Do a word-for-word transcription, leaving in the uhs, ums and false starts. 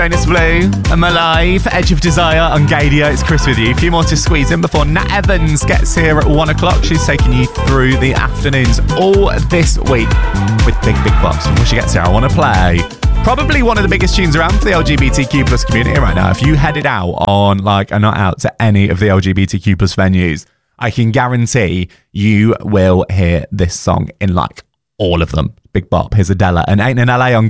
Jonas Blue and Malai for Edge of Desire on Gadio. It's Chris with you. A few more to squeeze in before Nat Evans gets here at one o'clock. She's taking you through the afternoons all this week with big, big bops. Before she gets here, I want to play probably one of the biggest tunes around for the L G B T Q plus community right now. If you headed out on like a night out to any of the L G B T Q plus venues, I can guarantee you will hear this song in like all of them. Big bop. Here's Adela and Ain't in L A on